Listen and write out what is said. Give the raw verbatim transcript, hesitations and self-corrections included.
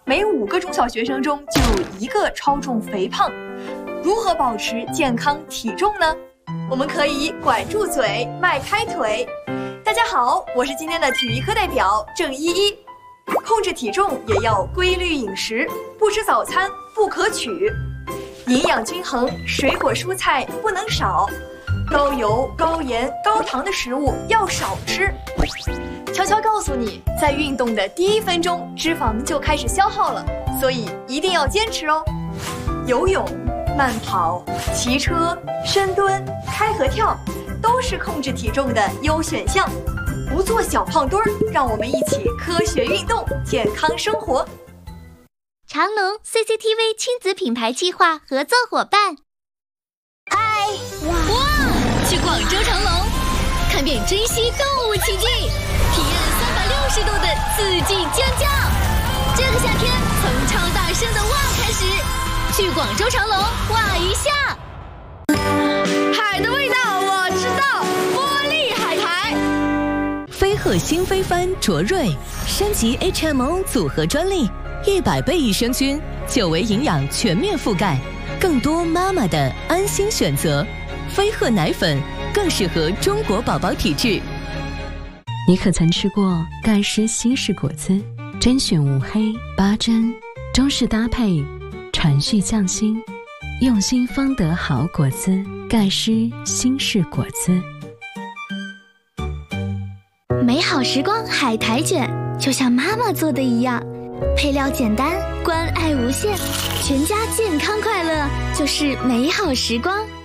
每五个中小学生中就有一个超重肥胖。如何保持健康体重呢？我们可以管住嘴，迈开腿。大家好，我是今天的体育课代表郑依依。控制体重也要规律饮食，不吃早餐不可取，营养均衡，水果蔬菜不能少，高油、高盐、高糖的食物要少吃。悄悄告诉你，在运动的第一分钟，脂肪就开始消耗了，所以一定要坚持哦。游泳、慢跑、骑车、深蹲、开合跳，都是控制体重的优选项。不做小胖墩儿，让我们一起科学运动，健康生活。 长隆 C C T V 亲子品牌计划合作伙伴。 嗨，哇哇！去广州长隆，看遍珍稀动物奇迹，体验三百六十度的刺激尖叫。这个夏天，从超大声的哇开始，去广州长隆哇一下。海的味道我知道，玻璃海苔。 飞鹤新飞帆卓瑞升级 H M O 组合专利，一百倍益生菌，久维营养全面覆盖，更多妈妈的安心选择。飞鹤奶粉更适合中国宝宝体质。 你可曾吃过盖诗新式果汁？甄选无黑八珍，中式搭配，传续匠心，用心方得好果汁。盖诗新式果汁。 美好时光海苔卷，就像妈妈做的一样，配料简单，关爱无限，全家健康快乐就是美好时光。